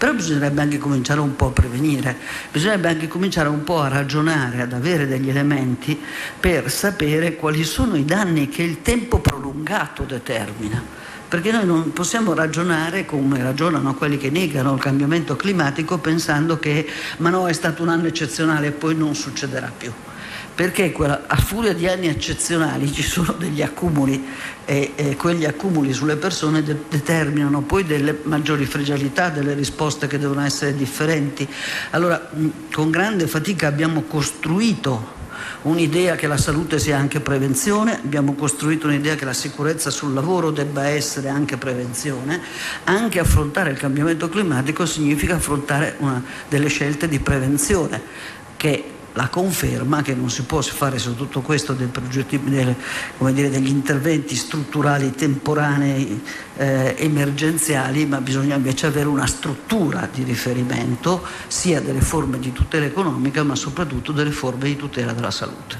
Però bisognerebbe anche cominciare un po' a prevenire, bisognerebbe anche cominciare un po' a ragionare, ad avere degli elementi per sapere quali sono i danni che il tempo prolungato determina. Perché noi non possiamo ragionare come ragionano quelli che negano il cambiamento climatico, pensando che ma no, è stato un anno eccezionale e poi non succederà più. Perché a furia di anni eccezionali ci sono degli accumuli e quegli accumuli sulle persone determinano poi delle maggiori fragilità, delle risposte che devono essere differenti. Allora, con grande fatica abbiamo costruito un'idea che la salute sia anche prevenzione, abbiamo costruito un'idea che la sicurezza sul lavoro debba essere anche prevenzione. Anche affrontare il cambiamento climatico significa affrontare delle scelte di prevenzione, che la conferma che non si può fare su tutto questo degli interventi strutturali temporanei emergenziali, ma bisogna invece avere una struttura di riferimento sia delle forme di tutela economica ma soprattutto delle forme di tutela della salute.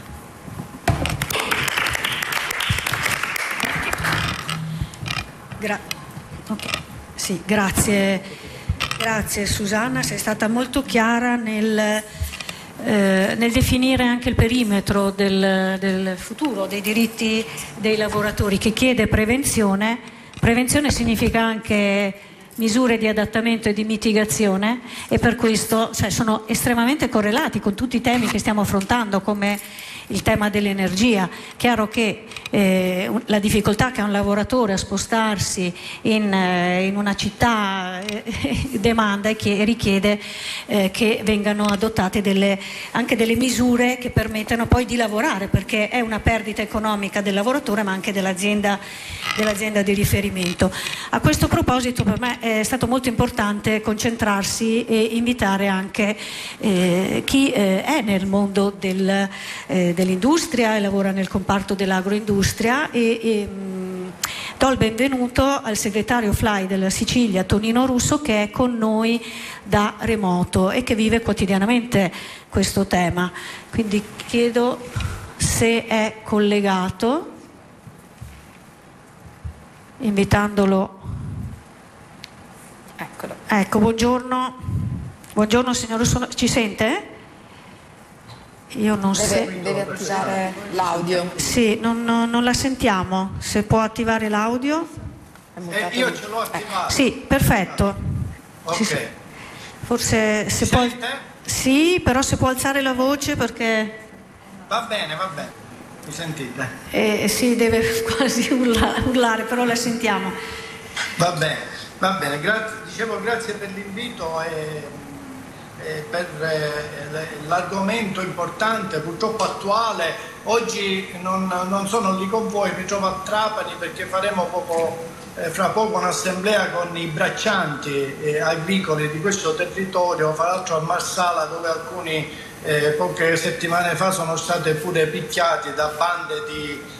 Grazie Susanna, sei stata molto chiara nel definire anche il perimetro del futuro dei diritti dei lavoratori, che chiede prevenzione. Prevenzione significa anche misure di adattamento e di mitigazione, e per questo sono estremamente correlati con tutti i temi che stiamo affrontando, come il tema dell'energia. Chiaro che la difficoltà che ha un lavoratore a spostarsi in una città demanda e che richiede che vengano adottate anche delle misure che permettano poi di lavorare, perché è una perdita economica del lavoratore ma anche dell'azienda di riferimento. A questo proposito per me è stato molto importante concentrarsi e invitare anche chi è nel mondo dell'industria e lavora nel comparto dell'agroindustria, e do il benvenuto al segretario FLAI della Sicilia, Tonino Russo, che è con noi da remoto e che vive quotidianamente questo tema. Quindi chiedo se è collegato, invitandolo. Eccolo. Ecco, buongiorno signor Russo, ci sente? Io non deve attivare l'audio. Sì, non la sentiamo. Se può attivare l'audio. Io ce l'ho attivato. Sì, perfetto. Ok. Forse se può. Sì, però se può alzare la voce, perché. Va bene. Mi sentite? Sì, deve quasi urlare, però la sentiamo. Va bene. Grazie per l'invito e per l'argomento importante, purtroppo attuale. Oggi non sono lì con voi, mi trovo a Trapani perché faremo fra poco un'assemblea con i braccianti agricoli di questo territorio, fra l'altro a Marsala, dove alcuni poche settimane fa sono state pure picchiati da bande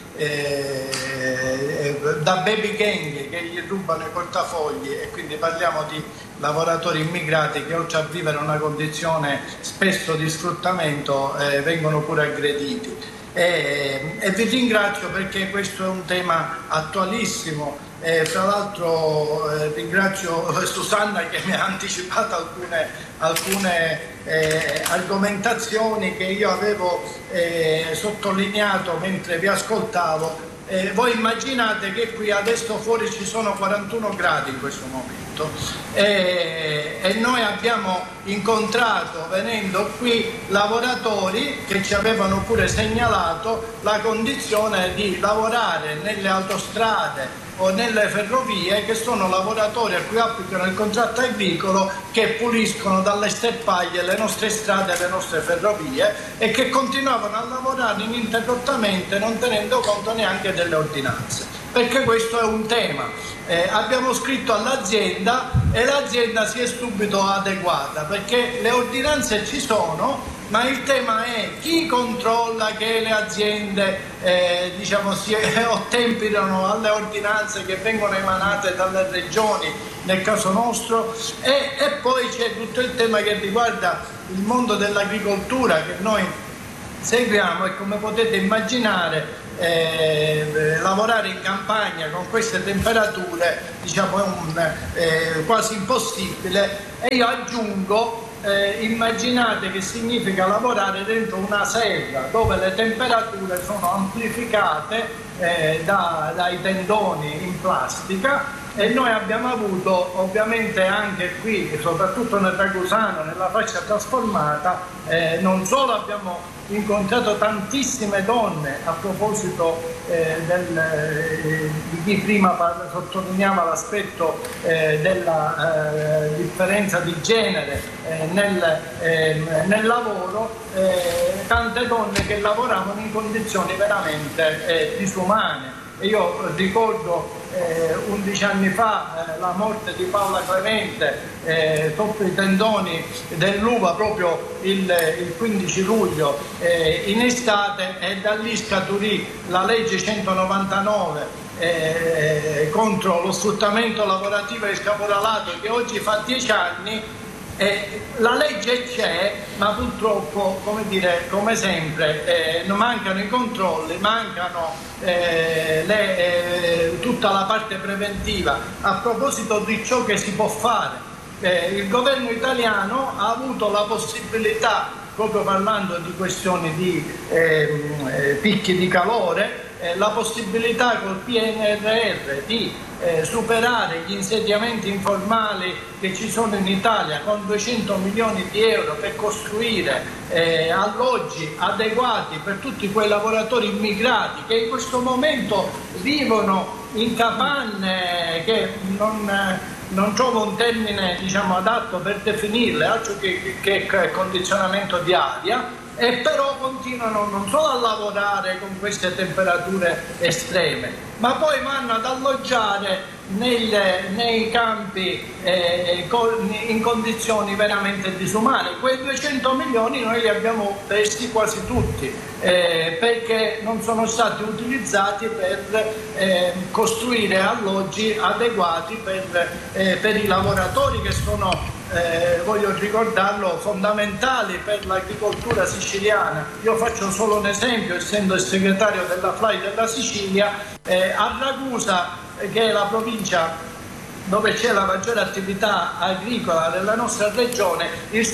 da baby gang che gli rubano i portafogli, e quindi parliamo di lavoratori immigrati che, oltre a vivere una condizione spesso di sfruttamento, vengono pure aggrediti. E vi ringrazio perché questo è un tema attualissimo. Tra l'altro ringrazio Susanna che mi ha anticipato alcune argomentazioni che io avevo sottolineato mentre vi ascoltavo. Voi immaginate che qui adesso fuori ci sono 41 gradi in questo momento e noi abbiamo incontrato, venendo qui, lavoratori che ci avevano pure segnalato la condizione di lavorare nelle autostrade o nelle ferrovie, che sono lavoratori a cui applicano il contratto agricolo, che puliscono dalle sterpaglie le nostre strade e le nostre ferrovie, e che continuavano a lavorare ininterrottamente, non tenendo conto neanche delle ordinanze, perché questo è un tema. Abbiamo scritto all'azienda e l'azienda si è subito adeguata, perché le ordinanze ci sono, ma il tema è chi controlla che le aziende si ottemperino alle ordinanze che vengono emanate dalle regioni, nel caso nostro, e poi c'è tutto il tema che riguarda il mondo dell'agricoltura che noi seguiamo, e come potete immaginare lavorare in campagna con queste temperature, diciamo, è quasi impossibile. E io aggiungo, immaginate che significa lavorare dentro una serra dove le temperature sono amplificate dai tendoni in plastica, e noi abbiamo avuto ovviamente anche qui, soprattutto nel Ragusano, nella fascia trasformata, non solo abbiamo incontrato tantissime donne a proposito di chi prima sottolineava l'aspetto della differenza di genere nel lavoro, tante donne che lavoravano in condizioni veramente disumane. E io ricordo 11 anni fa la morte di Paola Clemente sotto i tendoni dell'uva proprio il 15 luglio in estate, e da lì scaturì la legge 199 contro lo sfruttamento lavorativo e il caporalato, che oggi fa 10 anni. La legge c'è, ma purtroppo, come sempre, mancano i controlli, mancano tutta la parte preventiva a proposito di ciò che si può fare. Il governo italiano ha avuto la possibilità, proprio parlando di questioni di picchi di calore, la possibilità col PNRR di superare gli insediamenti informali che ci sono in Italia, con 200 milioni di euro per costruire alloggi adeguati per tutti quei lavoratori immigrati che in questo momento vivono in capanne che non trovo un termine, diciamo, adatto per definirle, altro che condizionamento di aria. E però continuano non solo a lavorare con queste temperature estreme, ma poi vanno ad alloggiare nei campi in condizioni veramente disumane. Quei 200 milioni noi li abbiamo presi quasi tutti, perché non sono stati utilizzati per costruire alloggi adeguati per i lavoratori che sono, voglio ricordarlo, fondamentali per l'agricoltura siciliana. Io faccio solo un esempio, essendo il segretario della FLAI della Sicilia, a Ragusa, che è la provincia dove c'è la maggiore attività agricola della nostra regione, il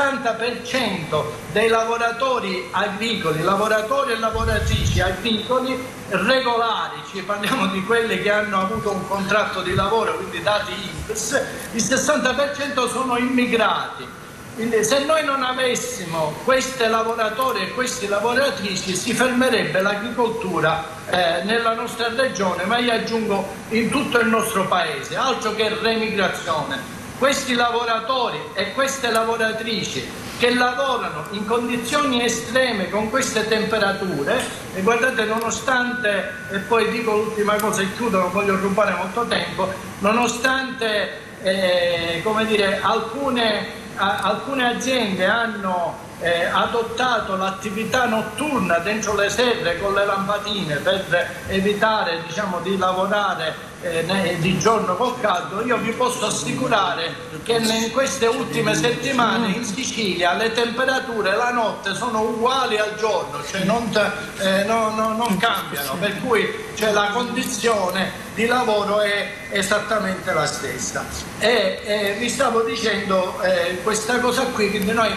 60% dei lavoratori agricoli, lavoratori e lavoratrici agricoli regolari, ci parliamo di quelli che hanno avuto un contratto di lavoro, quindi dati INPS, il 60% sono immigrati. Quindi se noi non avessimo questi lavoratori e queste lavoratrici, si fermerebbe l'agricoltura nella nostra regione, ma io aggiungo in tutto il nostro paese, altro che remigrazione. Questi lavoratori e queste lavoratrici che lavorano in condizioni estreme con queste temperature, e guardate, nonostante, e poi dico l'ultima cosa e chiudo, non voglio rubare molto tempo, nonostante alcune aziende hanno adottato l'attività notturna dentro le serre con le lampadine per evitare, diciamo, di lavorare di giorno col caldo, io vi posso assicurare che in queste ultime settimane in Sicilia le temperature la notte sono uguali al giorno, cioè non cambiano, per cui la condizione di lavoro è esattamente la stessa. E vi stavo dicendo questa cosa qui, quindi noi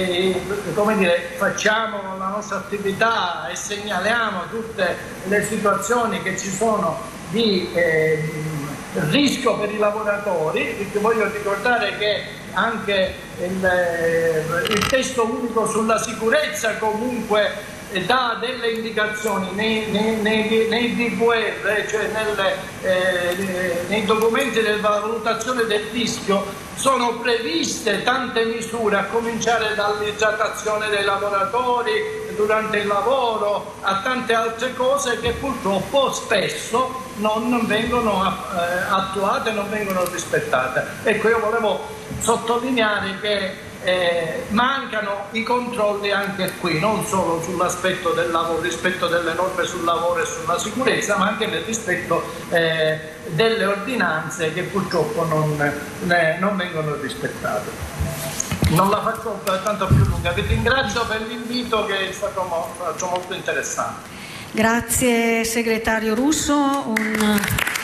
facciamo la nostra attività e segnaliamo tutte le situazioni che ci sono di rischio per i lavoratori, perché voglio ricordare che anche il testo unico sulla sicurezza comunque dà delle indicazioni nei DVR, cioè nei documenti della valutazione del rischio. Sono previste tante misure, a cominciare dall'idratazione dei lavoratori durante il lavoro a tante altre cose che purtroppo spesso non vengono attuate, non vengono rispettate. Ecco, io volevo sottolineare che mancano i controlli anche qui, non solo sull'aspetto del lavoro, rispetto delle norme sul lavoro e sulla sicurezza, ma anche nel rispetto delle ordinanze che purtroppo non vengono rispettate. Non la faccio tanto più lunga, vi ringrazio per l'invito che è stato molto interessante. Grazie segretario Russo, un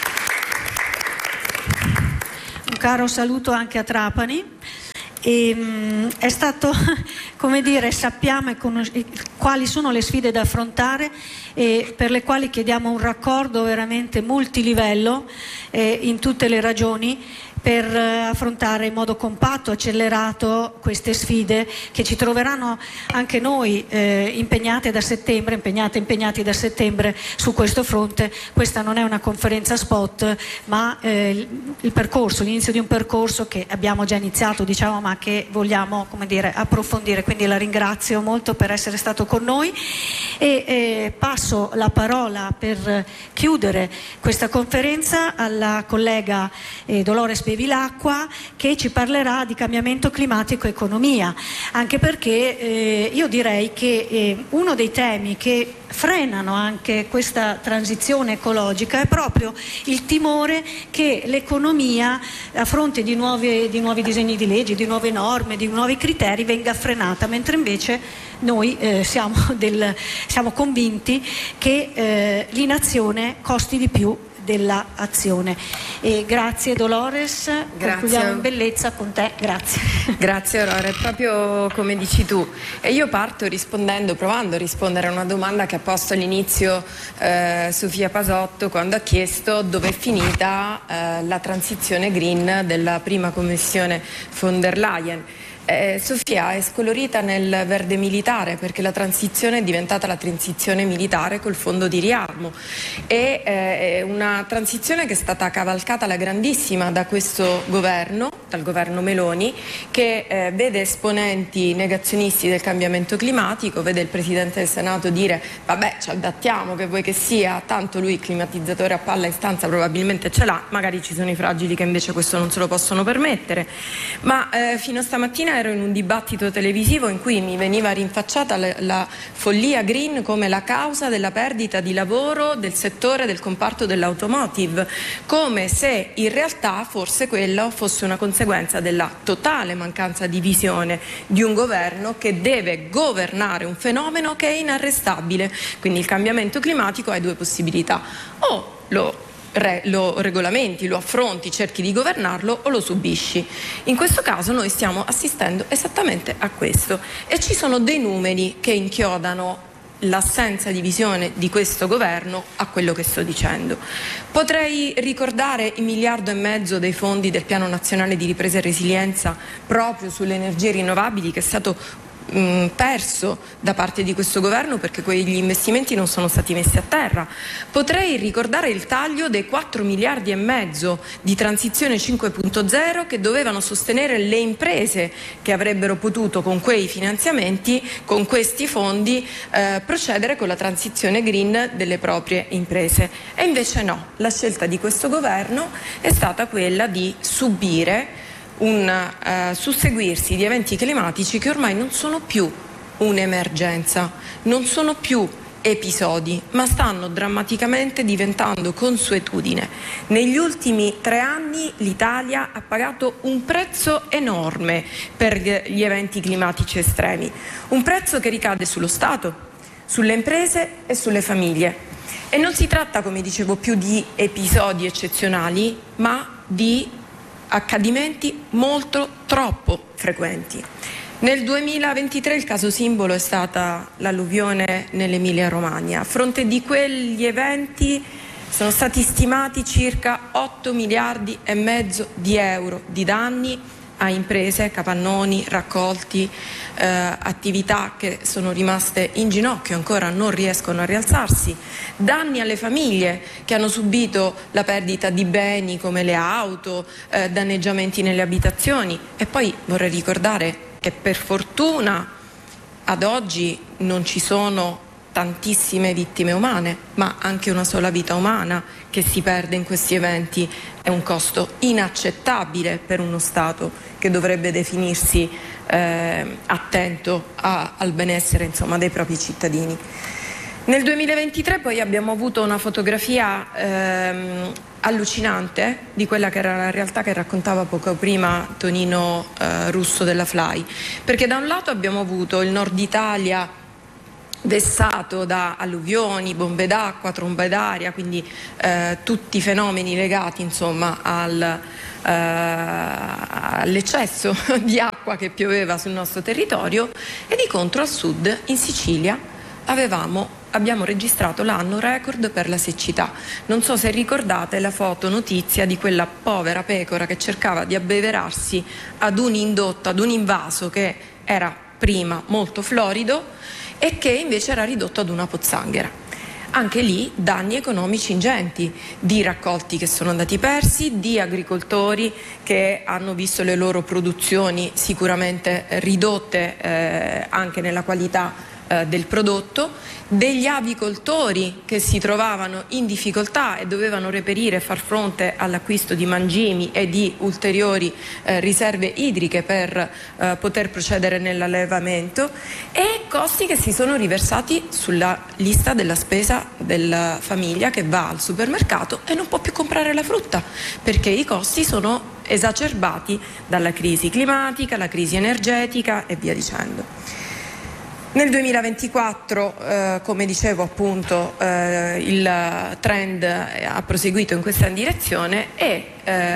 caro saluto anche a Trapani. È stato, come dire, sappiamo quali sono le sfide da affrontare e per le quali chiediamo un raccordo veramente multilivello in tutte le regioni per affrontare in modo compatto, accelerato queste sfide che ci troveranno anche noi impegnati da settembre su questo fronte. Questa non è una conferenza spot, ma il percorso, l'inizio di un percorso che abbiamo già iniziato, diciamo, ma che vogliamo, come dire, approfondire. Quindi la ringrazio molto per essere stato con noi e passo la parola per chiudere questa conferenza alla collega Dolores Bevilacqua, che ci parlerà di cambiamento climatico e economia, anche perché io direi che uno dei temi che frenano anche questa transizione ecologica è proprio il timore che l'economia, a fronte di nuovi disegni di legge, di nuove norme, di nuovi criteri, venga frenata, mentre invece noi siamo convinti che l'inazione costi di più dell'azione. Grazie Dolores, concludiamo in bellezza con te, grazie. Grazie Aurora, è proprio come dici tu, e io parto provando a rispondere a una domanda che ha posto all'inizio Sofia Pasotto, quando ha chiesto dove è finita la transizione green della prima commissione von der Leyen. Sofia è scolorita nel verde militare, perché la transizione è diventata la transizione militare col fondo di riarmo, è una transizione che è stata cavalcata alla grandissima da questo governo, dal governo Meloni, che vede esponenti negazionisti del cambiamento climatico, vede il Presidente del Senato dire vabbè, ci adattiamo, che vuoi che sia, tanto lui il climatizzatore a palla in stanza probabilmente ce l'ha, magari ci sono i fragili che invece questo non se lo possono permettere. Ma fino a stamattina ero in un dibattito televisivo in cui mi veniva rinfacciata la follia green come la causa della perdita di lavoro del settore del comparto dell'automotive, come se in realtà forse quello fosse una conseguenza della totale mancanza di visione di un governo che deve governare un fenomeno che è inarrestabile. Quindi il cambiamento climatico ha due possibilità: o lo regolamenti, lo affronti, cerchi di governarlo, o lo subisci. In questo caso noi stiamo assistendo esattamente a questo, e ci sono dei numeri che inchiodano l'assenza di visione di questo governo a quello che sto dicendo. Potrei ricordare i 1,5 miliardi dei fondi del Piano Nazionale di Ripresa e Resilienza proprio sulle energie rinnovabili, che è stato perso da parte di questo governo perché quegli investimenti non sono stati messi a terra. Potrei ricordare il taglio dei 4,5 miliardi di transizione 5.0 che dovevano sostenere le imprese che avrebbero potuto con quei finanziamenti, con questi fondi, procedere con la transizione green delle proprie imprese. E invece no, la scelta di questo governo è stata quella di subire un susseguirsi di eventi climatici che ormai non sono più un'emergenza, non sono più episodi, ma stanno drammaticamente diventando consuetudine. Negli ultimi 3 anni l'Italia ha pagato un prezzo enorme per gli eventi climatici estremi, un prezzo che ricade sullo Stato, sulle imprese e sulle famiglie. E non si tratta, come dicevo, più di episodi eccezionali, ma di accadimenti molto troppo frequenti. Nel 2023 il caso simbolo è stata l'alluvione nell'Emilia Romagna. A fronte di quegli eventi sono stati stimati circa 8,5 miliardi di euro di danni a imprese, capannoni, raccolti, attività che sono rimaste in ginocchio, ancora non riescono a rialzarsi, danni alle famiglie che hanno subito la perdita di beni come le auto, danneggiamenti nelle abitazioni. E poi vorrei ricordare che per fortuna ad oggi non ci sono tantissime vittime umane, ma anche una sola vita umana che si perde in questi eventi è un costo inaccettabile per uno Stato che dovrebbe definirsi attento al benessere, insomma, dei propri cittadini. Nel 2023 poi abbiamo avuto una fotografia allucinante di quella che era la realtà che raccontava poco prima Tonino Russo della FLAI, perché da un lato abbiamo avuto il Nord Italia vessato da alluvioni, bombe d'acqua, trombe d'aria, quindi tutti i fenomeni legati insomma all'eccesso di acqua che pioveva sul nostro territorio, e di contro al sud, in Sicilia, abbiamo registrato l'anno record per la siccità. Non so se ricordate la foto notizia di quella povera pecora che cercava di abbeverarsi ad un indotto, ad un invaso che era prima molto florido e che invece era ridotto ad una pozzanghera. Anche lì danni economici ingenti, di raccolti che sono andati persi, di agricoltori che hanno visto le loro produzioni sicuramente ridotte anche nella qualità del prodotto, degli avicoltori che si trovavano in difficoltà e dovevano reperire e far fronte all'acquisto di mangimi e di ulteriori riserve idriche per poter procedere nell'allevamento, e costi che si sono riversati sulla lista della spesa della famiglia che va al supermercato e non può più comprare la frutta perché i costi sono esacerbati dalla crisi climatica, la crisi energetica e via dicendo. Nel 2024, come dicevo appunto, il trend ha proseguito in questa direzione e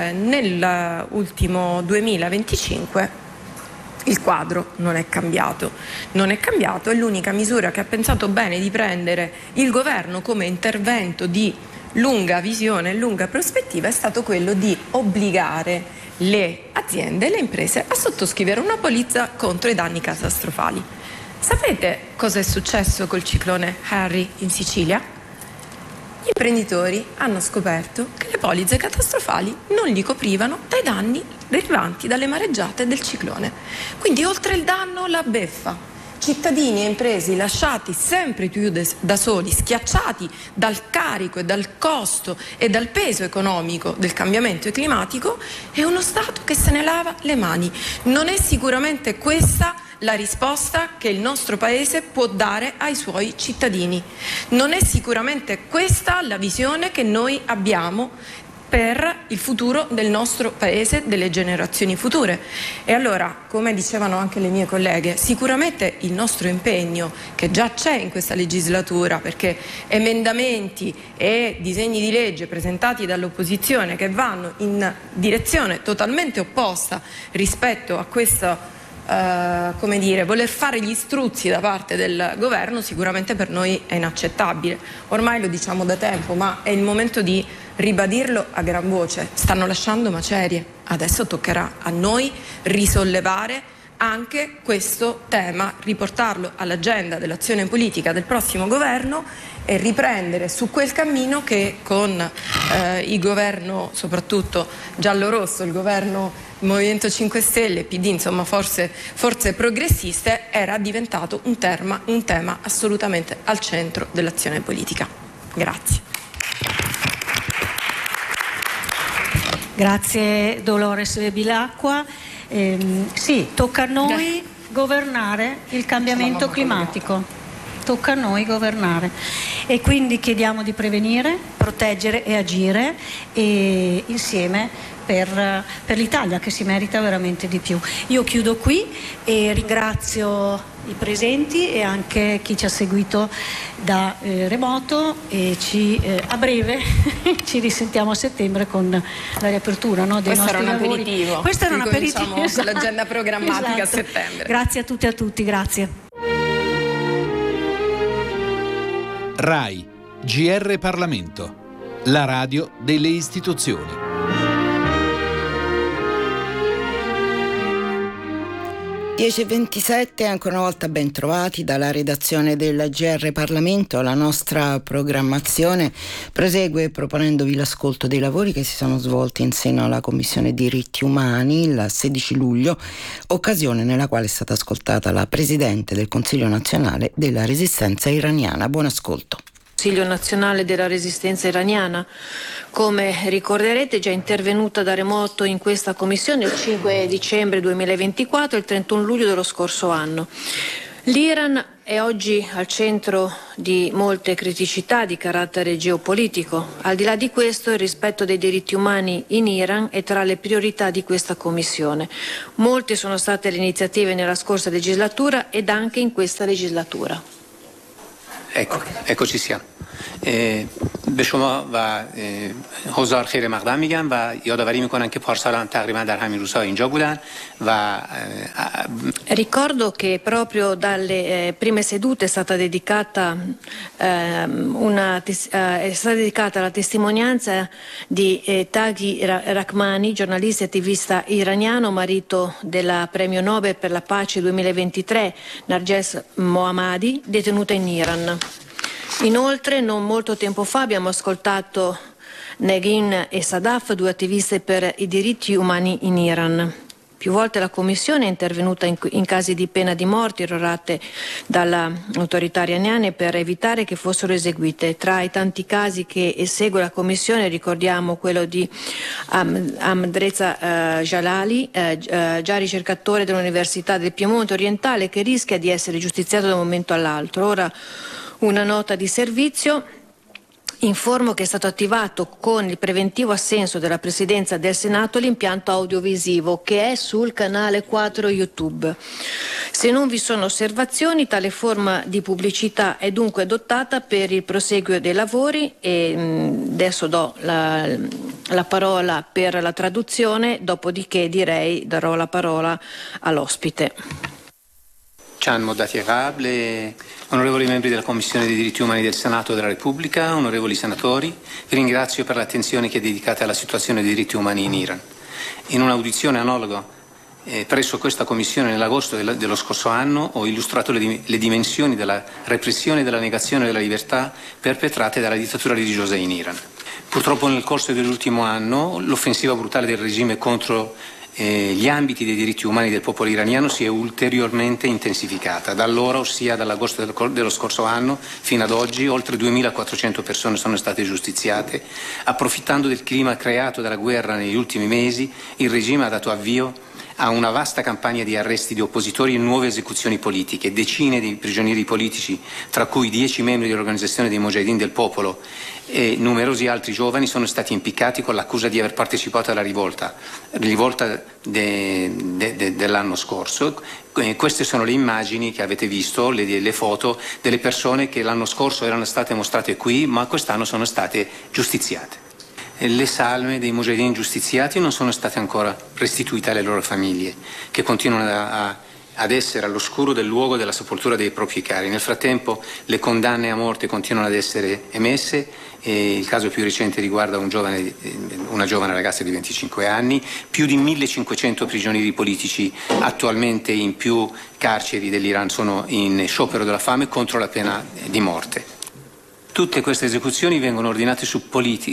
nell'ultimo 2025 il quadro non è cambiato. Non è cambiato, e l'unica misura che ha pensato bene di prendere il governo come intervento di lunga visione e lunga prospettiva è stato quello di obbligare le aziende e le imprese a sottoscrivere una polizza contro i danni catastrofali. Sapete cosa è successo col ciclone Harry in Sicilia? Gli imprenditori hanno scoperto che le polizze catastrofali non li coprivano dai danni derivanti dalle mareggiate del ciclone. Quindi oltre il danno, la beffa. Cittadini e imprese lasciati sempre più da soli, schiacciati dal carico e dal costo e dal peso economico del cambiamento climatico, e uno Stato che se ne lava le mani. Non è sicuramente questa la risposta che il nostro Paese può dare ai suoi cittadini. Non è sicuramente questa la visione che noi abbiamo per il futuro del nostro Paese, delle generazioni future. E allora, come dicevano anche le mie colleghe, sicuramente il nostro impegno, che già c'è in questa legislatura, perché emendamenti e disegni di legge presentati dall'opposizione che vanno in direzione totalmente opposta rispetto a questo voler fare gli struzzi da parte del governo, sicuramente per noi è inaccettabile. Ormai lo diciamo da tempo, ma è il momento di ribadirlo a gran voce. Stanno lasciando macerie. Adesso toccherà a noi risollevare anche questo tema, riportarlo all'agenda dell'azione politica del prossimo governo e riprendere su quel cammino che con il governo, soprattutto giallo-rosso, il governo Movimento 5 Stelle, PD, insomma forze progressiste, era diventato un tema assolutamente al centro dell'azione politica. Grazie. Grazie Dolores Bevilacqua. Sì, tocca a noi governare il cambiamento climatico. Tocca a noi governare, e quindi chiediamo di prevenire, proteggere e agire e insieme per l'Italia, che si merita veramente di più. Io chiudo qui e ringrazio i presenti e anche chi ci ha seguito da remoto, e a breve ci risentiamo a settembre con la riapertura, no, dei nostri lavori. Questo era un aperitivo. Con l'agenda programmatica, esatto. A settembre. Grazie a tutti e a tutti, grazie. RAI, GR Parlamento, la radio delle istituzioni. Le 10:27, ancora una volta ben trovati dalla redazione del GR Parlamento. La nostra programmazione prosegue proponendovi l'ascolto dei lavori che si sono svolti in seno alla Commissione Diritti Umani il 16 luglio, occasione nella quale è stata ascoltata la Presidente del Consiglio Nazionale della Resistenza Iraniana. Buon ascolto. Consiglio nazionale della resistenza iraniana, come ricorderete, è già intervenuta da remoto in questa commissione il 5 dicembre 2024 e il 31 luglio dello scorso anno. L'Iran è oggi al centro di molte criticità di carattere geopolitico. Al di là di questo, il rispetto dei diritti umani in Iran è tra le priorità di questa commissione. Molte sono state le iniziative nella scorsa legislatura ed anche in questa legislatura. ecco ci siamo. به شما و حضار خیر مقدم میگم و یادآوری میکنم که پارسال هم تقریبا در همین روزها اینجا بودن و Ricordo che proprio dalle prime sedute è stata dedicata la testimonianza di Taghi Rahmani, giornalista e attivista iraniano, marito della premio Nobel per la pace 2023 Narges Mohammadi, detenuta in Iran. Inoltre, non molto tempo fa abbiamo ascoltato Negin e Sadaf, due attiviste per i diritti umani in Iran. Più volte la Commissione è intervenuta in casi di pena di morte irrogate dalle autorità iraniane per evitare che fossero eseguite. Tra i tanti casi che segue la Commissione ricordiamo quello di Ahmadreza Jalali, già ricercatore dell'Università del Piemonte Orientale, che rischia di essere giustiziato da un momento all'altro. Ora una nota di servizio. Informo che è stato attivato con il preventivo assenso della Presidenza del Senato l'impianto audiovisivo che è sul canale 4 YouTube. Se non vi sono osservazioni, tale forma di pubblicità è dunque adottata per il proseguo dei lavori e adesso do la parola per la traduzione, dopodiché darò la parola all'ospite. چند مدتی قبل onorevoli membri della Commissione dei diritti umani del Senato della Repubblica, onorevoli senatori, vi ringrazio per l'attenzione che dedicate alla situazione dei diritti umani in Iran. In un'audizione analoga presso questa Commissione nell'agosto dello scorso anno ho illustrato le dimensioni della repressione e della negazione della libertà perpetrate dalla dittatura religiosa in Iran. Purtroppo nel corso dell'ultimo anno l'offensiva brutale del regime contro gli ambiti dei diritti umani del popolo iraniano si è ulteriormente intensificata. Da allora, ossia dall'agosto dello scorso anno fino ad oggi, oltre 2.400 persone sono state giustiziate. Approfittando del clima creato dalla guerra negli ultimi mesi, il regime ha dato avvio a una vasta campagna di arresti di oppositori e nuove esecuzioni politiche. Decine di prigionieri politici, tra cui 10 membri dell'organizzazione dei Mujahideen del popolo e numerosi altri giovani, sono stati impiccati con l'accusa di aver partecipato alla rivolta dell'anno scorso. Queste sono le immagini che avete visto, le foto delle persone che l'anno scorso erano state mostrate qui, ma quest'anno sono state giustiziate. Le salme dei mujahideen giustiziati non sono state ancora restituite alle loro famiglie, che continuano ad essere all'oscuro del luogo della sepoltura dei propri cari. Nel frattempo le condanne a morte continuano ad essere emesse e il caso più recente riguarda una giovane ragazza di 25 anni. Più di 1.500 prigionieri politici attualmente in più carceri dell'Iran sono in sciopero della fame contro la pena di morte. Tutte queste esecuzioni vengono ordinate su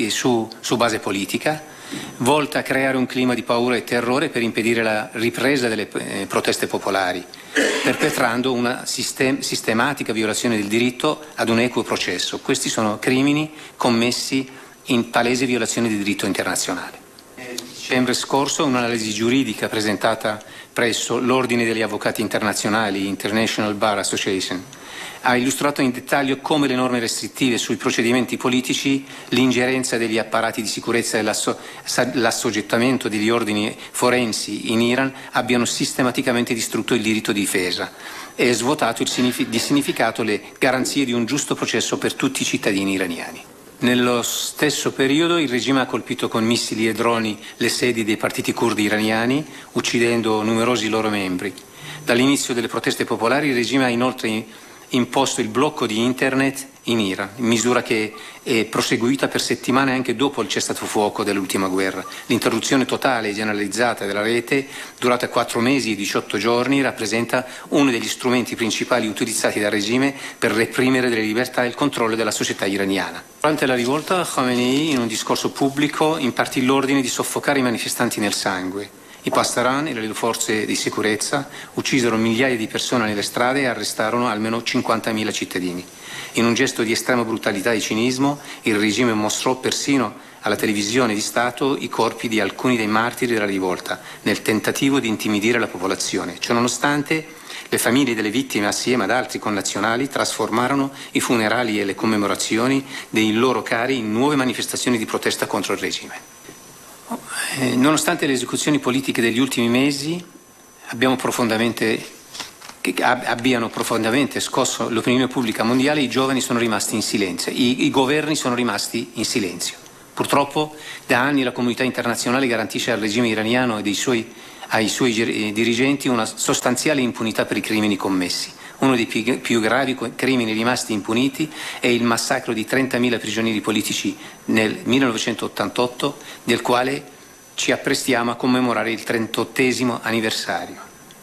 base politica, volta a creare un clima di paura e terrore per impedire la ripresa delle proteste popolari, perpetrando una sistematica violazione del diritto ad un equo processo. Questi sono crimini commessi in palese violazione del diritto internazionale. Nel dicembre scorso un'analisi giuridica presentata presso l'Ordine degli Avvocati Internazionali, International Bar Association, ha illustrato in dettaglio come le norme restrittive sui procedimenti politici, l'ingerenza degli apparati di sicurezza e l'assoggettamento degli ordini forensi in Iran abbiano sistematicamente distrutto il diritto di difesa e svuotato di significato le garanzie di un giusto processo per tutti i cittadini iraniani. Nello stesso periodo il regime ha colpito con missili e droni le sedi dei partiti curdi iraniani, uccidendo numerosi loro membri. Dall'inizio delle proteste popolari il regime ha inoltre imposto il blocco di internet in Iran, misura che è proseguita per settimane anche dopo il cessatofuoco dell'ultima guerra. L'interruzione totale e generalizzata della rete, durata 4 mesi e 18 giorni, rappresenta uno degli strumenti principali utilizzati dal regime per reprimere le libertà e il controllo della società iraniana. Durante la rivolta, Khamenei, in un discorso pubblico, impartì l'ordine di soffocare i manifestanti nel sangue. I Pasdaran e le forze di sicurezza uccisero migliaia di persone nelle strade e arrestarono almeno 50.000 cittadini. In un gesto di estrema brutalità e cinismo, il regime mostrò persino alla televisione di Stato i corpi di alcuni dei martiri della rivolta, nel tentativo di intimidire la popolazione. Ciononostante, le famiglie delle vittime, assieme ad altri connazionali, trasformarono i funerali e le commemorazioni dei loro cari in nuove manifestazioni di protesta contro il regime. Nonostante le esecuzioni politiche degli ultimi mesi, abbiamo profondamente che abbiano profondamente scosso l'opinione pubblica mondiale, i giovani sono rimasti in silenzio, i governi sono rimasti in silenzio. Purtroppo da anni la comunità internazionale garantisce al regime iraniano e ai suoi dirigenti una sostanziale impunità per i crimini commessi. Uno dei più gravi crimini rimasti impuniti è il massacro di 30.000 prigionieri politici nel 1988, del quale ci apprestiamo a commemorare il 38° anniversario.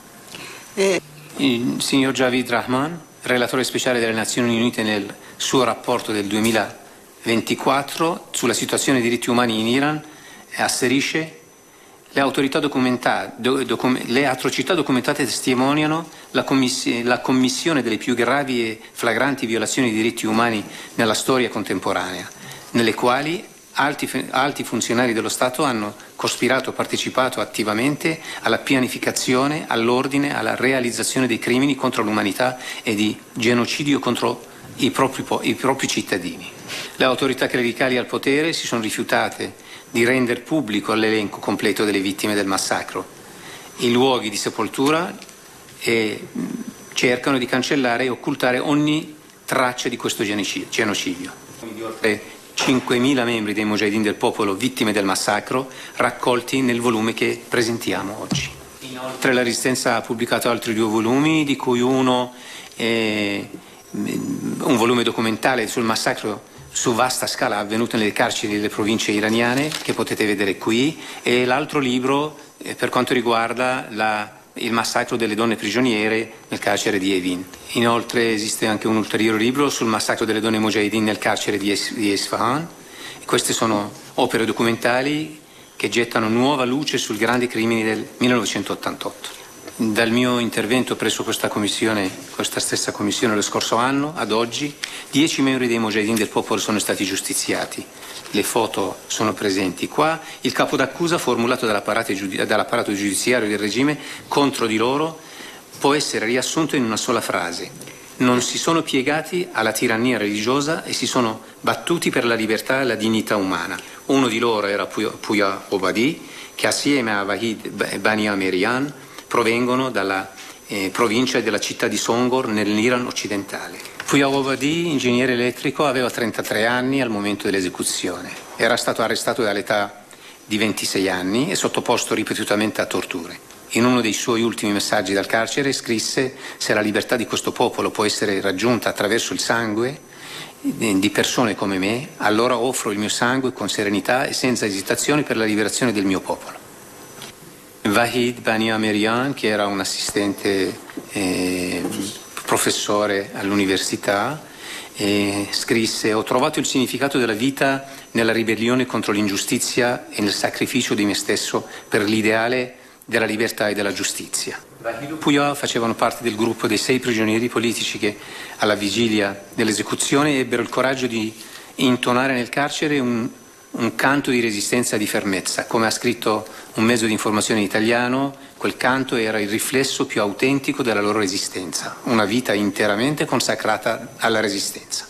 Il signor Javid Rahman, relatore speciale delle Nazioni Unite nel suo rapporto del 2024 sulla situazione dei diritti umani in Iran, asserisce: le atrocità documentate testimoniano la commissione delle più gravi e flagranti violazioni dei diritti umani nella storia contemporanea, nelle quali alti funzionari dello Stato hanno cospirato, partecipato attivamente alla pianificazione, all'ordine, alla realizzazione dei crimini contro l'umanità e di genocidio contro i propri cittadini. Le autorità clericali al potere si sono rifiutate di rendere pubblico l'elenco completo delle vittime del massacro, i luoghi di sepoltura, e cercano di cancellare e occultare ogni traccia di questo genocidio. 5.000 membri dei Mujahideen del popolo vittime del massacro, raccolti nel volume che presentiamo oggi. Inoltre la Resistenza ha pubblicato altri 2 volumi, di cui uno è un volume documentale sul massacro su vasta scala avvenuto nelle carceri delle province iraniane, che potete vedere qui, e l'altro libro per quanto riguarda il massacro delle donne prigioniere nel carcere di Evin. Inoltre esiste anche un ulteriore libro sul massacro delle donne Mujahideen nel carcere di Isfahan. Queste sono opere documentali che gettano nuova luce sul grande crimine del 1988. Dal mio intervento presso questa stessa commissione lo scorso anno ad oggi, 10 membri dei Mujahideen del popolo sono stati giustiziati. Le foto sono presenti qua. Il capo d'accusa formulato dall'apparato giudiziario del regime contro di loro può essere riassunto in una sola frase: non si sono piegati alla tirannia religiosa e si sono battuti per la libertà e la dignità umana. Uno di loro era Puya Obadi, che assieme a Wahid Bani Amerian provengono dalla provincia della città di Songor nell'Iran occidentale. Puya Obadi, ingegnere elettrico, aveva 33 anni al momento dell'esecuzione. Era stato arrestato all'età di 26 anni e sottoposto ripetutamente a torture. In uno dei suoi ultimi messaggi dal carcere scrisse: se la libertà di questo popolo può essere raggiunta attraverso il sangue di persone come me, allora offro il mio sangue con serenità e senza esitazione per la liberazione del mio popolo. Wahid Bani Amerian, che era un assistente professore all'università, scrisse: ho trovato il significato della vita nella ribellione contro l'ingiustizia e nel sacrificio di me stesso per l'ideale della libertà e della giustizia. Puya facevano parte del gruppo dei 6 prigionieri politici che alla vigilia dell'esecuzione ebbero il coraggio di intonare nel carcere un canto di resistenza e di fermezza. Come ha scritto un mezzo di informazione italiano, quel canto era il riflesso più autentico della loro esistenza, una vita interamente consacrata alla resistenza.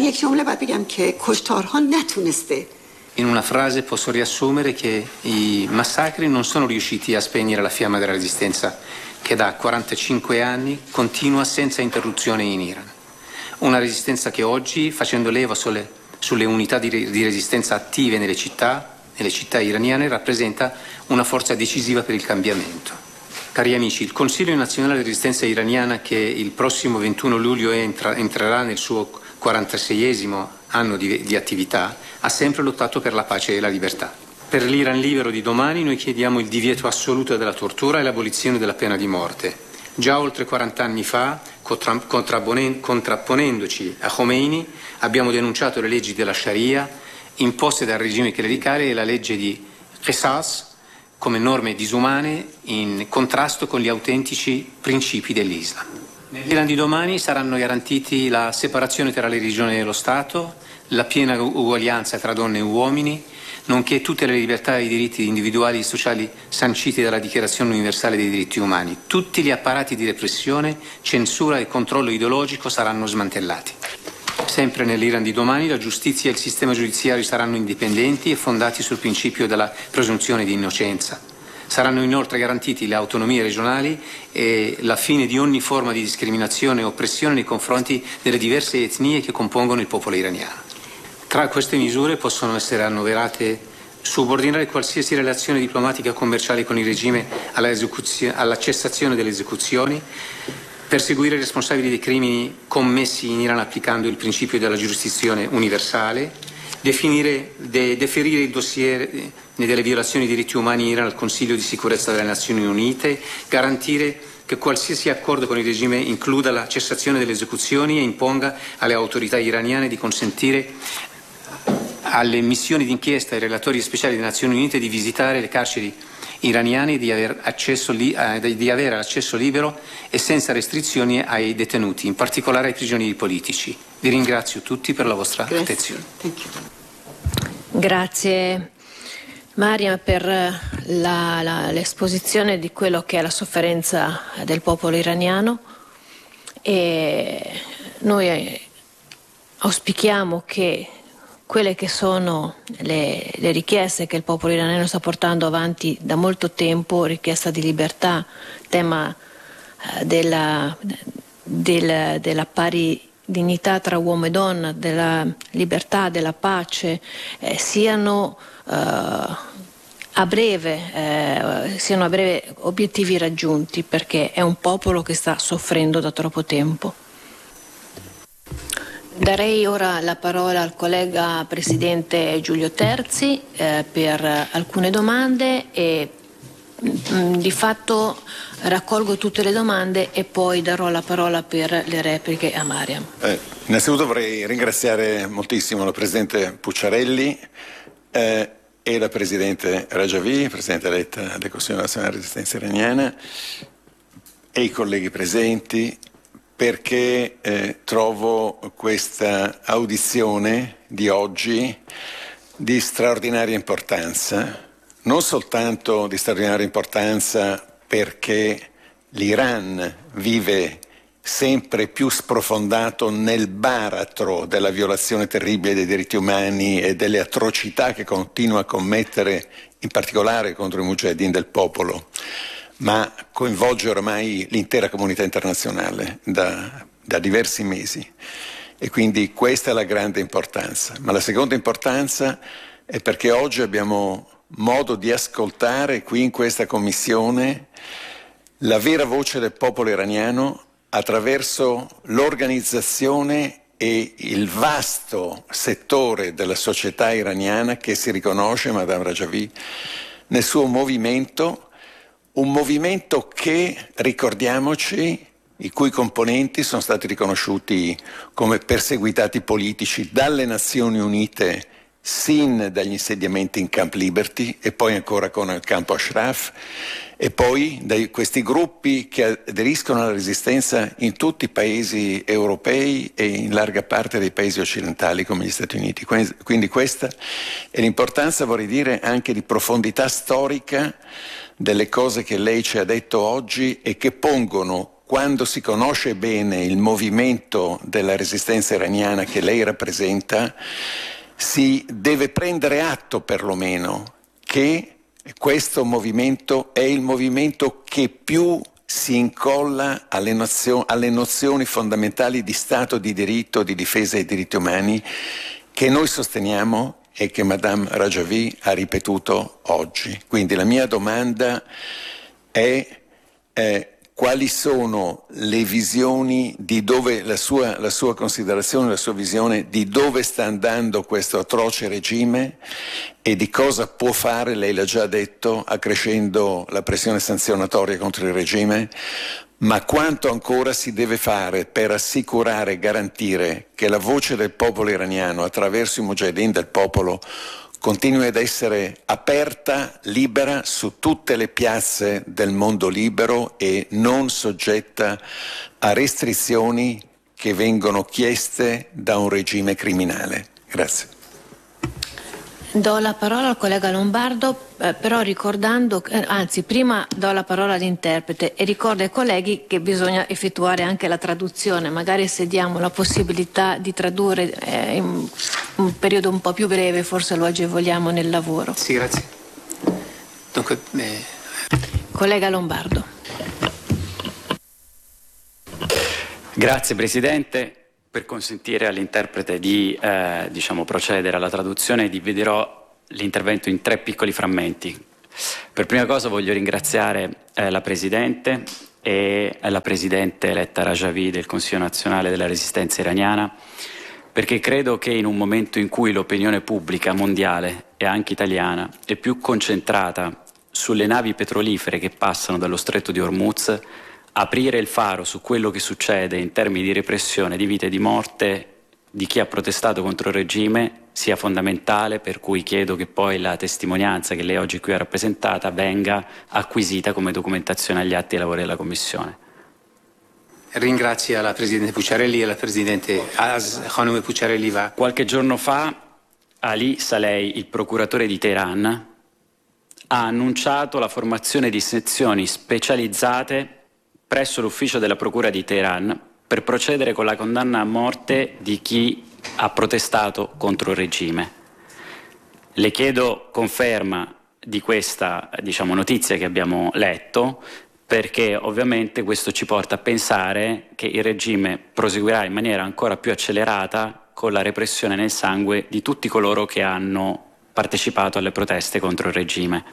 In una frase posso riassumere che i massacri non sono riusciti a spegnere la fiamma della resistenza che da 45 anni continua senza interruzione in Iran. Una resistenza che oggi, facendo leva sulle unità di resistenza attive nelle città iraniane, rappresenta una forza decisiva per il cambiamento. Cari amici, il Consiglio Nazionale di Resistenza Iraniana, che il prossimo 21 luglio entrerà nel suo 46esimo anno di attività, ha sempre lottato per la pace e la libertà. Per l'Iran libero di domani noi chiediamo il divieto assoluto della tortura e l'abolizione della pena di morte. Già oltre 40 anni fa, contrapponendoci a Khomeini, abbiamo denunciato le leggi della Sharia imposte dal regime clericale e la legge di Qisas come norme disumane in contrasto con gli autentici principi dell'Islam. Nell'Iran di domani saranno garantiti la separazione tra le religioni e lo Stato, la piena uguaglianza tra donne e uomini, nonché tutte le libertà e i diritti individuali e sociali sanciti dalla Dichiarazione Universale dei Diritti Umani. Tutti gli apparati di repressione, censura e controllo ideologico saranno smantellati. Sempre nell'Iran di domani la giustizia e il sistema giudiziario saranno indipendenti e fondati sul principio della presunzione di innocenza. Saranno inoltre garantiti le autonomie regionali e la fine di ogni forma di discriminazione e oppressione nei confronti delle diverse etnie che compongono il popolo iraniano. Tra queste misure possono essere annoverate subordinare qualsiasi relazione diplomatica o commerciale con il regime alla cessazione delle esecuzioni, perseguire i responsabili dei crimini commessi in Iran applicando il principio della giurisdizione universale, deferire il dossier delle violazioni dei diritti umani in Iran al Consiglio di sicurezza delle Nazioni Unite, garantire che qualsiasi accordo con il regime includa la cessazione delle esecuzioni e imponga alle autorità iraniane di consentire alle missioni d'inchiesta e ai relatori speciali delle Nazioni Unite di visitare le carceri iraniane e di avere accesso libero e senza restrizioni ai detenuti, in particolare ai prigionieri politici. Vi ringrazio tutti per la vostra attenzione. Grazie Mariam per l'esposizione di quello che è la sofferenza del popolo iraniano, e noi auspichiamo che quelle che sono le richieste che il popolo iraniano sta portando avanti da molto tempo, richiesta di libertà, tema della pari dignità tra uomo e donna, della libertà, della pace, siano a breve obiettivi raggiunti, perché è un popolo che sta soffrendo da troppo tempo. Darei ora la parola al collega presidente Giulio Terzi per alcune domande, e di fatto raccolgo tutte le domande e poi darò la parola per le repliche a Mariam. Innanzitutto vorrei ringraziare moltissimo la Presidente Pucciarelli e la Presidente Rajavi, Presidente eletta del Consiglio Nazionale della Resistenza Iraniana, e i colleghi presenti, perché trovo questa audizione di oggi di straordinaria importanza, non soltanto di straordinaria importanza perché l'Iran vive sempre più sprofondato nel baratro della violazione terribile dei diritti umani e delle atrocità che continua a commettere, in particolare contro i mujahideen del popolo, ma coinvolge ormai l'intera comunità internazionale da diversi mesi, e quindi questa è la grande importanza. Ma la seconda importanza è perché oggi abbiamo modo di ascoltare qui in questa commissione la vera voce del popolo iraniano attraverso l'organizzazione e il vasto settore della società iraniana che si riconosce, Madame Rajavi, nel suo movimento. Un movimento che, ricordiamoci, i cui componenti sono stati riconosciuti come perseguitati politici dalle Nazioni Unite sin dagli insediamenti in Camp Liberty e poi ancora con il campo Ashraf, e poi da questi gruppi che aderiscono alla resistenza in tutti i paesi europei e in larga parte dei paesi occidentali come gli Stati Uniti. Quindi questa è l'importanza, vorrei dire, anche di profondità storica delle cose che lei ci ha detto oggi, e che pongono, quando si conosce bene il movimento della resistenza iraniana che lei rappresenta, si deve prendere atto perlomeno che questo movimento è il movimento che più si incolla alle nozioni fondamentali di Stato di diritto, di difesa dei diritti umani, che noi sosteniamo e che Madame Rajavi ha ripetuto oggi. Quindi la mia domanda è quali sono le visioni di dove la sua considerazione, la sua visione di dove sta andando questo atroce regime e di cosa può fare, lei l'ha già detto, accrescendo la pressione sanzionatoria contro il regime, ma quanto ancora si deve fare per assicurare e garantire che la voce del popolo iraniano attraverso i mujahideen del popolo continui ad essere aperta, libera su tutte le piazze del mondo libero e non soggetta a restrizioni che vengono chieste da un regime criminale. Grazie. Do la parola al collega Lombardo, però ricordando, prima do la parola all'interprete e ricordo ai colleghi che bisogna effettuare anche la traduzione, magari se diamo la possibilità di tradurre in un periodo un po' più breve, forse lo agevoliamo nel lavoro. Sì, grazie. Dunque, Collega Lombardo. Grazie Presidente. Per consentire all'interprete di procedere alla traduzione, dividerò l'intervento in 3 piccoli frammenti. Per prima cosa voglio ringraziare la Presidente e la Presidente eletta Rajavi del Consiglio Nazionale della Resistenza Iraniana, perché credo che in un momento in cui l'opinione pubblica mondiale e anche italiana è più concentrata sulle navi petrolifere che passano dallo Stretto di Hormuz, aprire il faro su quello che succede in termini di repressione, di vita e di morte di chi ha protestato contro il regime sia fondamentale, per cui chiedo che poi la testimonianza che lei oggi qui ha rappresentata venga acquisita come documentazione agli atti e ai lavori della Commissione. Ringrazio la Presidente Pucciarelli e la Presidente Khanum Pucciarelli. Qualche giorno fa Ali Saleh, il procuratore di Teheran, ha annunciato la formazione di sezioni specializzate presso l'ufficio della Procura di Teheran per procedere con la condanna a morte di chi ha protestato contro il regime. Le chiedo conferma di questa notizia che abbiamo letto, perché ovviamente questo ci porta a pensare che il regime proseguirà in maniera ancora più accelerata con la repressione nel sangue di tutti coloro che hanno partecipato alle proteste contro il regime.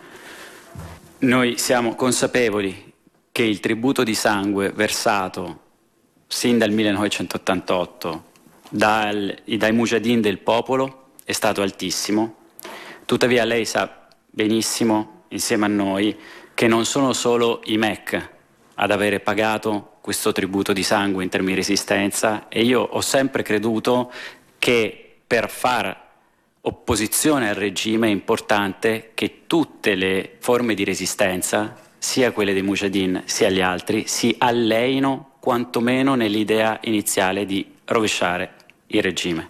Noi siamo consapevoli che il tributo di sangue versato sin dal 1988 dai mujahideen del popolo è stato altissimo. Tuttavia lei sa benissimo, insieme a noi, che non sono solo i MEC ad avere pagato questo tributo di sangue in termini di resistenza, e io ho sempre creduto che per far opposizione al regime è importante che tutte le forme di resistenza, sia quelle dei mujahideen sia gli altri, si alleino quantomeno nell'idea iniziale di rovesciare il regime.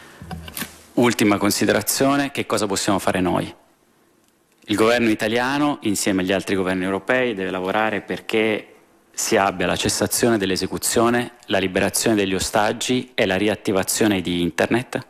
Ultima considerazione: che cosa possiamo fare noi? Il governo italiano, insieme agli altri governi europei, deve lavorare perché si abbia la cessazione dell'esecuzione, la liberazione degli ostaggi e la riattivazione di Internet.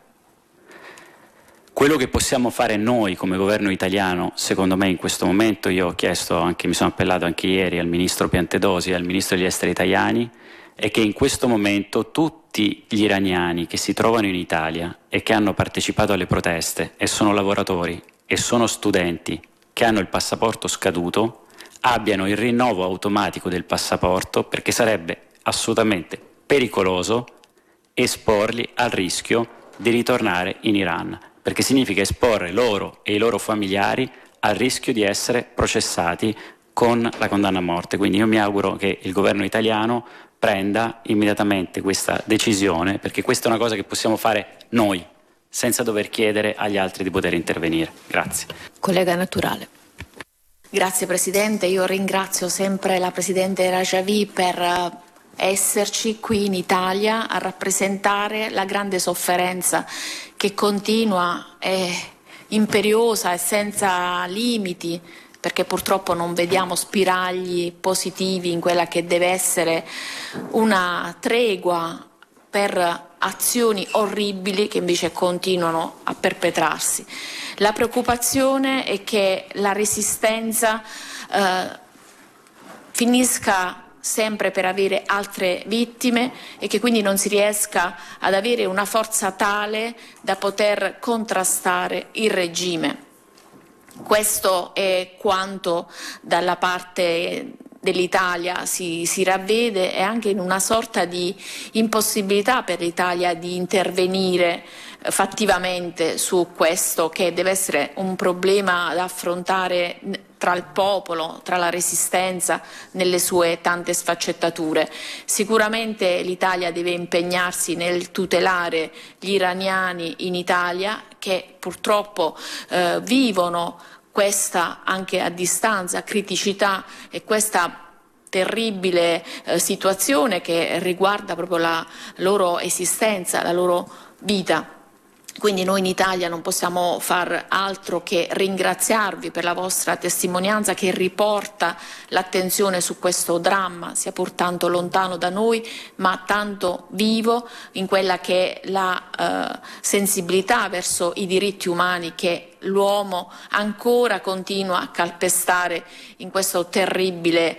Quello che possiamo fare noi come governo italiano, secondo me in questo momento, io ho chiesto anche, mi sono appellato anche ieri al ministro Piantedosi e al ministro degli esteri Tajani, è che in questo momento tutti gli iraniani che si trovano in Italia e che hanno partecipato alle proteste e sono lavoratori e sono studenti che hanno il passaporto scaduto abbiano il rinnovo automatico del passaporto, perché sarebbe assolutamente pericoloso esporli al rischio di ritornare in Iran, perché significa esporre loro e i loro familiari al rischio di essere processati con la condanna a morte. Quindi io mi auguro che il governo italiano prenda immediatamente questa decisione, perché questa è una cosa che possiamo fare noi, senza dover chiedere agli altri di poter intervenire. Grazie. Collega Naturale. Grazie Presidente, io ringrazio sempre la Presidente Rajavi per esserci qui in Italia a rappresentare la grande sofferenza che continua, è imperiosa e senza limiti, perché purtroppo non vediamo spiragli positivi in quella che deve essere una tregua per azioni orribili che invece continuano a perpetrarsi. La preoccupazione è che la resistenza finisca sempre per avere altre vittime e che quindi non si riesca ad avere una forza tale da poter contrastare il regime. Questo è quanto dalla parte dell'Italia si ravvede, e anche in una sorta di impossibilità per l'Italia di intervenire fattivamente su questo, che deve essere un problema da affrontare tra il popolo, tra la resistenza, nelle sue tante sfaccettature. Sicuramente l'Italia deve impegnarsi nel tutelare gli iraniani in Italia, che purtroppo vivono questa, anche a distanza, criticità e questa terribile situazione che riguarda proprio la loro esistenza, la loro vita. Quindi noi in Italia non possiamo far altro che ringraziarvi per la vostra testimonianza che riporta l'attenzione su questo dramma, sia pur tanto lontano da noi, ma tanto vivo in quella che è la sensibilità verso i diritti umani che l'uomo ancora continua a calpestare in questo terribile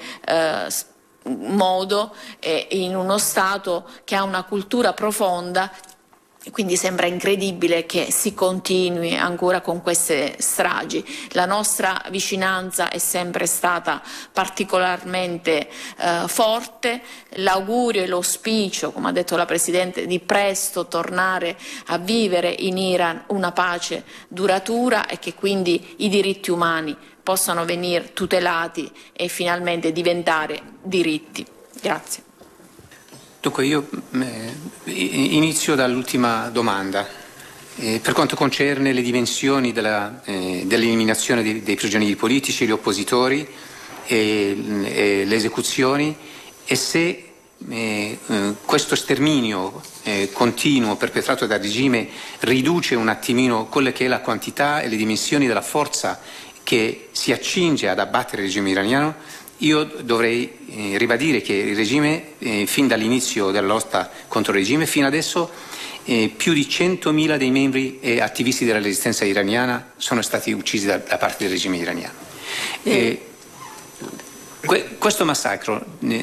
modo, in uno Stato che ha una cultura profonda. Quindi sembra incredibile che si continui ancora con queste stragi. La nostra vicinanza è sempre stata particolarmente forte. L'augurio e l'auspicio, come ha detto la Presidente, di presto tornare a vivere in Iran una pace duratura e che quindi i diritti umani possano venire tutelati e finalmente diventare diritti. Grazie. Dunque io inizio dall'ultima domanda. Per quanto concerne le dimensioni dell'eliminazione dei prigionieri politici, gli oppositori e le esecuzioni, e se questo sterminio continuo perpetrato dal regime riduce un attimino quelle che è la quantità e le dimensioni della forza che si accinge ad abbattere il regime iraniano, io dovrei ribadire che il regime, fin dall'inizio della lotta contro il regime, fino adesso più di 100.000 dei membri e attivisti della resistenza iraniana sono stati uccisi da parte del regime iraniano. Questo massacro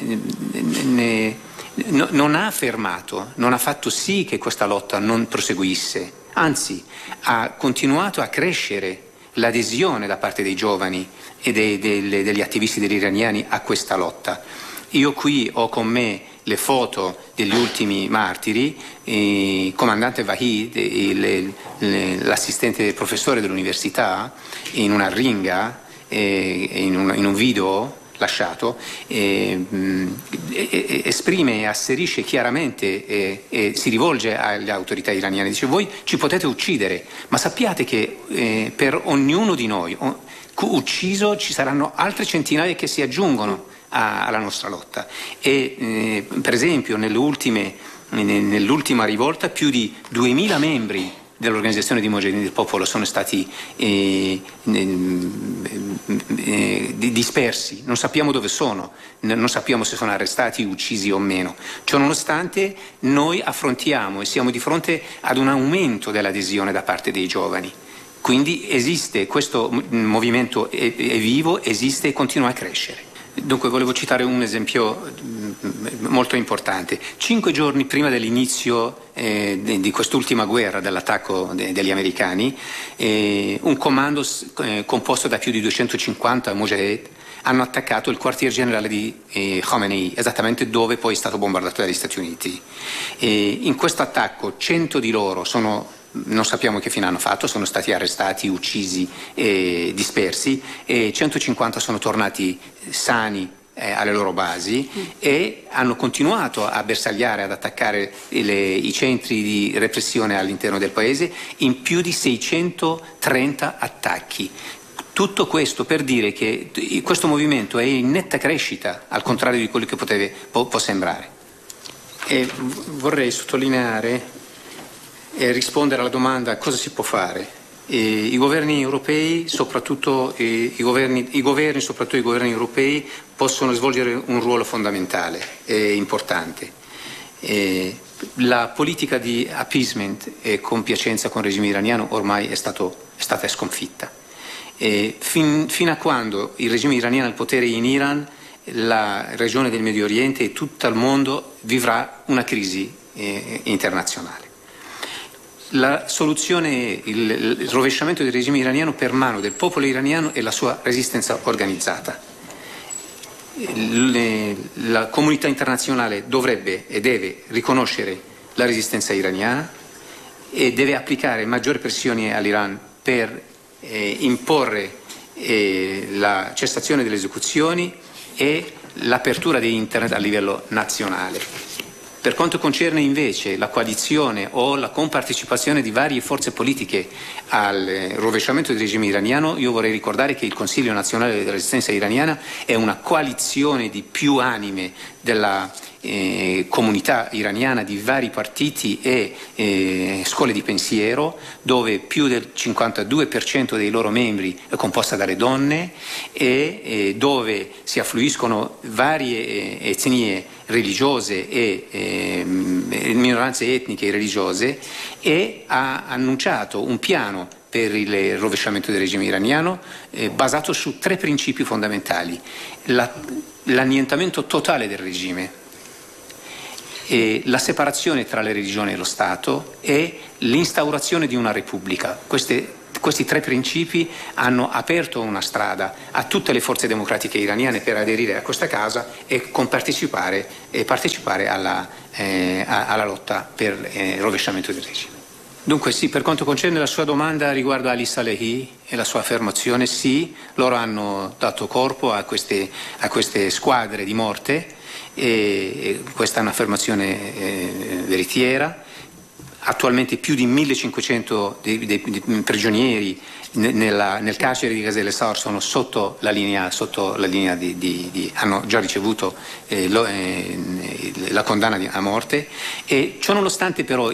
non ha fermato, non ha fatto sì che questa lotta non proseguisse, anzi ha continuato a crescere l'adesione da parte dei giovani e degli attivisti degli iraniani a questa lotta. Io qui ho con me le foto degli ultimi martiri, il comandante Vahid, l'assistente professore dell'università, in una ringa, in un video lasciato, esprime e asserisce chiaramente e si rivolge alle autorità iraniane, dice: voi ci potete uccidere, ma sappiate che per ognuno di noi ucciso ci saranno altre centinaia che si aggiungono alla nostra lotta. E per esempio nell'ultima rivolta più di 2000 membri dell'organizzazione di Mujahideen del Popolo sono stati dispersi, non sappiamo dove sono, non sappiamo se sono arrestati, uccisi o meno. Ciononostante noi affrontiamo e siamo di fronte ad un aumento dell'adesione da parte dei giovani. Quindi esiste, questo movimento è vivo, esiste e continua a crescere. Dunque volevo citare un esempio molto importante. 5 giorni prima dell'inizio di quest'ultima guerra, dell'attacco degli americani, un comando composto da più di 250 mujahid hanno attaccato il quartier generale di Khomeini, esattamente dove poi è stato bombardato dagli Stati Uniti. In questo attacco 100 di loro non sappiamo che fine hanno fatto, sono stati arrestati, uccisi e dispersi, e 150 sono tornati sani alle loro basi e hanno continuato a bersagliare, ad attaccare i centri di repressione all'interno del paese in più di 630 attacchi. Tutto questo per dire che questo movimento è in netta crescita, al contrario di quello che può sembrare. E vorrei sottolineare e rispondere alla domanda cosa si può fare. I governi europei, soprattutto i governi europei, possono svolgere un ruolo fondamentale e importante. La politica di appeasement e compiacenza con il regime iraniano ormai è stata sconfitta. Fino a quando il regime iraniano è al potere in Iran, la regione del Medio Oriente e tutto il mondo vivrà una crisi internazionale. La soluzione è il rovesciamento del regime iraniano per mano del popolo iraniano e la sua resistenza organizzata. La comunità internazionale dovrebbe e deve riconoscere la resistenza iraniana e deve applicare maggiori pressioni all'Iran per imporre la cessazione delle esecuzioni e l'apertura di Internet a livello nazionale. Per quanto concerne invece la coalizione o la compartecipazione di varie forze politiche al rovesciamento del regime iraniano, io vorrei ricordare che il Consiglio nazionale della resistenza iraniana è una coalizione di più anime della comunità iraniana di vari partiti e scuole di pensiero, dove più del 52% dei loro membri è composta dalle donne e dove si affluiscono varie etnie religiose e minoranze etniche e religiose, e ha annunciato un piano per il rovesciamento del regime iraniano basato su 3 principi fondamentali: l'annientamento totale del regime, la separazione tra le religioni e lo Stato e l'instaurazione di una repubblica. Questi 3 principi hanno aperto una strada a tutte le forze democratiche iraniane per aderire a questa causa e partecipare alla lotta per il rovesciamento del regime. Dunque sì, per quanto concerne la sua domanda riguardo Ali Salehi e la sua affermazione, sì, loro hanno dato corpo a queste squadre di morte, e questa è un'affermazione veritiera. Attualmente più di 1500 dei prigionieri nel carcere di Ghazal Esar sono sotto la linea hanno già ricevuto la condanna a morte, e ciò nonostante però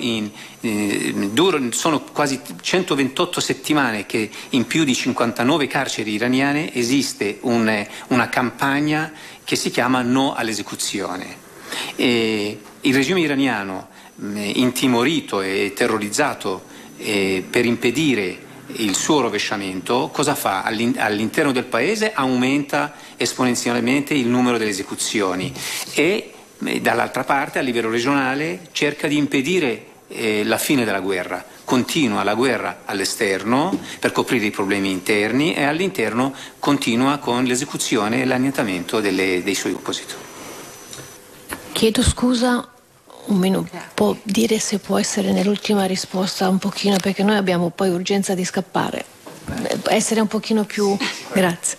sono quasi 128 settimane che in più di 59 carceri iraniane esiste una campagna che si chiama No all'esecuzione. Il regime iraniano, intimorito e terrorizzato per impedire il suo rovesciamento, cosa fa? All'interno del paese aumenta esponenzialmente il numero delle esecuzioni e dall'altra parte a livello regionale cerca di impedire la fine della guerra. Continua la guerra all'esterno per coprire i problemi interni e all'interno continua con l'esecuzione e l'annientamento dei suoi oppositori. Chiedo scusa, un minuto, può dire se può essere nell'ultima risposta un pochino, perché noi abbiamo poi urgenza di scappare, essere un pochino più... Grazie.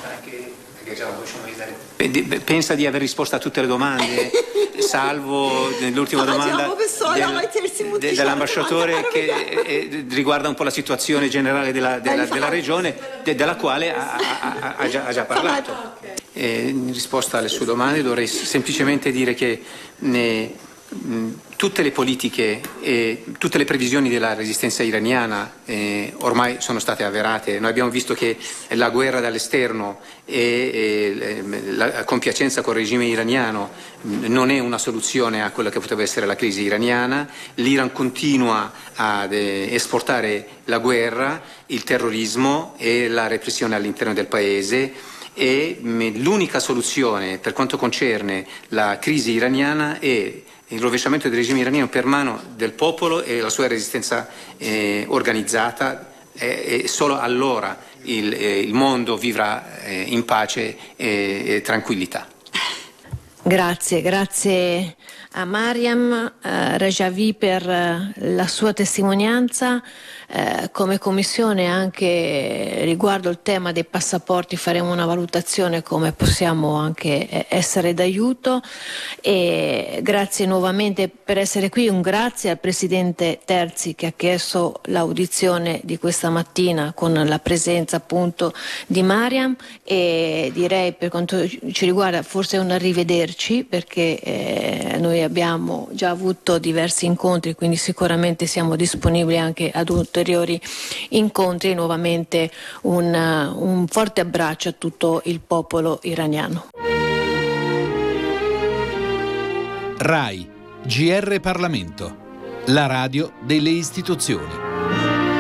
Pensa di aver risposto a tutte le domande, salvo nell'ultima domanda dell'ambasciatore che riguarda un po' la situazione generale della regione, della quale ha già parlato. In risposta alle sue domande dovrei semplicemente dire che tutte le politiche e tutte le previsioni della resistenza iraniana ormai sono state avverate. Noi abbiamo visto che la guerra dall'esterno e la compiacenza col regime iraniano non è una soluzione a quella che poteva essere la crisi iraniana. L'Iran continua ad esportare la guerra, il terrorismo e la repressione all'interno del paese, e l'unica soluzione per quanto concerne la crisi iraniana è il rovesciamento del regime iraniano per mano del popolo e la sua resistenza organizzata, e solo allora il mondo vivrà in pace e tranquillità. Grazie a Mariam Rajavi per la sua testimonianza. Come Commissione anche riguardo il tema dei passaporti faremo una valutazione come possiamo anche essere d'aiuto, e grazie nuovamente per essere qui. Un grazie al Presidente Terzi che ha chiesto l'audizione di questa mattina con la presenza appunto di Mariam, e direi per quanto ci riguarda forse è un arrivederci, perché noi abbiamo già avuto diversi incontri, quindi sicuramente siamo disponibili anche ad ulteriori incontri. Nuovamente un forte abbraccio a tutto il popolo iraniano. RAI, GR Parlamento, la radio delle istituzioni.